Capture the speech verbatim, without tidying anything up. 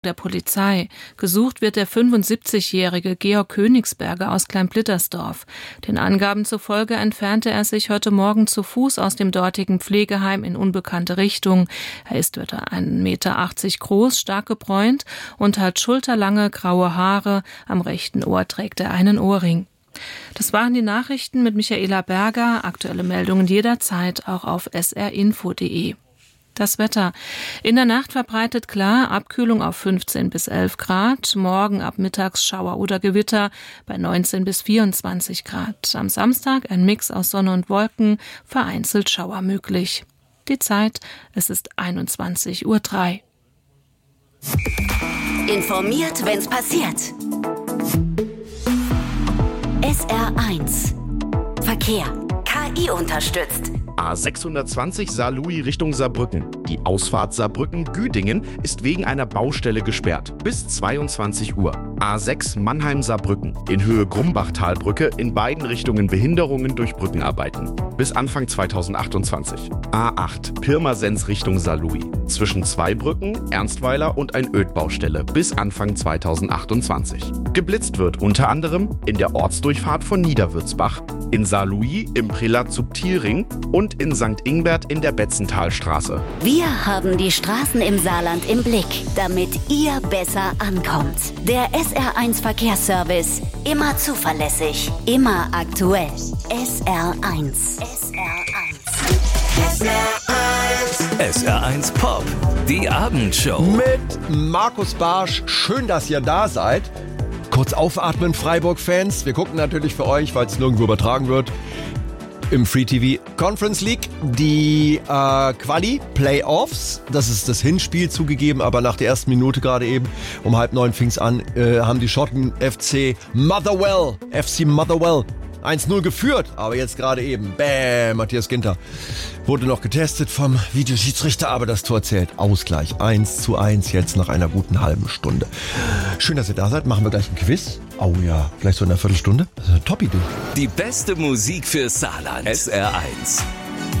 der Polizei. Gesucht wird der fünfundsiebzigjährige Georg Königsberger aus Kleinblittersdorf. Den Angaben zufolge entfernte er sich heute Morgen zu Fuß aus dem dortigen Pflegeheim in unbekannte Richtung. Er ist etwa ein Meter achtzig groß, stark gebräunt und hat schulterlange graue Haare. Am rechten Ohr trägt er einen Ohrring. Das waren die Nachrichten mit Michaela Berger. Aktuelle Meldungen jederzeit auch auf s r info punkt d e. Das Wetter. In der Nacht verbreitet klar, Abkühlung auf fünfzehn bis elf Grad. Morgen ab mittags Schauer oder Gewitter bei neunzehn bis vierundzwanzig Grad. Am Samstag ein Mix aus Sonne und Wolken, vereinzelt Schauer möglich. Die Zeit, es ist einundzwanzig Uhr drei. Informiert, wenn's passiert. S R eins. Verkehr. K I unterstützt. A sechshundertzwanzig Saarlouis Richtung Saarbrücken. Die Ausfahrt Saarbrücken-Güdingen ist wegen einer Baustelle gesperrt. Bis zweiundzwanzig Uhr. A sechs Mannheim-Saarbrücken. In Höhe Grumbachtalbrücke in beiden Richtungen Behinderungen durch Brückenarbeiten. Bis Anfang zweitausendachtundzwanzig. A acht Pirmasens Richtung Saarlouis. Zwischen zwei Brücken, Ernstweiler und ein Ödbaustelle. Bis Anfang zweitausendachtundzwanzig. Geblitzt wird unter anderem in der Ortsdurchfahrt von Niederwürzbach, in Saarlouis im Prelat-Subtilring und in Sankt Ingbert in der Betzentalstraße. Wir haben die Straßen im Saarland im Blick, damit ihr besser ankommt. Der S R eins Verkehrsservice. Immer zuverlässig, immer aktuell. S R eins. S R eins. S R eins. S R eins Pop. Die Abendshow. Mit Markus Barsch. Schön, dass ihr da seid. Kurz aufatmen, Freiburg-Fans. Wir gucken natürlich für euch, weil es nirgendwo übertragen wird, im Free T V Conference League. Die äh, Quali-Playoffs, das ist das Hinspiel zugegeben, aber nach der ersten Minute gerade eben, um halb neun fing's an, äh, haben die Schotten F C Motherwell, F C Motherwell eins null geführt, aber jetzt gerade eben, bäm, Matthias Ginter wurde noch getestet vom Videoschiedsrichter, aber das Tor zählt. Ausgleich, eins zu eins jetzt nach einer guten halben Stunde. Schön, dass ihr da seid, machen wir gleich ein Quiz. Oh ja, vielleicht so in einer Viertelstunde. Das ist eine Top-Idee. Die beste Musik für Saarland. S R eins.